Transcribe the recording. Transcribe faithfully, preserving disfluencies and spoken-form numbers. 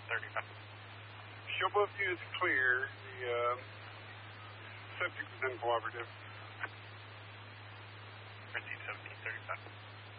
thirty-five. Show both units clear. The uh, subject was uncooperative. fifteen seventeen thirty-five.